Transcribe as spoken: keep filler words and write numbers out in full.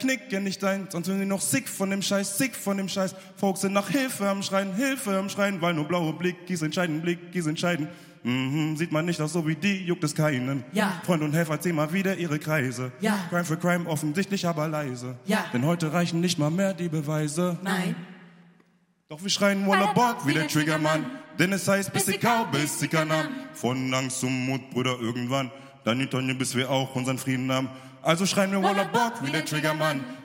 Knicken nicht ein, sonst sind die noch sick von dem Scheiß, sick von dem Scheiß. Folks sind nach Hilfe am Schreien, Hilfe am Schreien, weil nur blaue Blickies entscheiden, Blickies entscheiden. Mhm, sieht man nicht auch so wie die, juckt es keinen. Ja. Freund und Helfer ziehen mal wieder ihre Kreise. Ja. Crime for Crime, offensichtlich aber leise. Ja. Denn heute reichen nicht mal mehr die Beweise. Nein. Doch wir schreien Walla Bock wie der Triggermann. Denn es heißt, bis die Kau, bis die Kanam. Von Angst zum Mut, Bruder, irgendwann. Dann die Tonne, bis wir auch unseren Frieden haben. Also schreien wir Walla Bock wie der Triggermann.